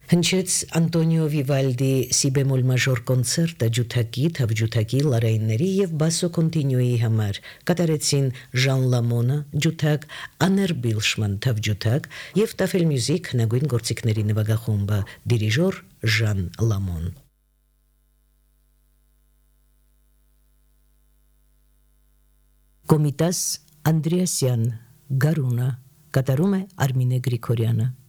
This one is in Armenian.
Հնչեց Անտոնիո Վիվալդի սի բեմոլ մաժոր կոնցերտը ջութակի, թավջութակի, լարայինների եւ բասո կոնտինյուի համար կատարեցին Ժան Լամոնը ջութակ, Աներ Բիլշման թավջութակ եւ Տաֆել Մյուզիկ հնագույն գործիքների նվագախումբը դիրիժոր Ժան Լամոն Կոմիտաս Անդրեասյան Գարունը կատարում է Արմինե Գրիգորյանը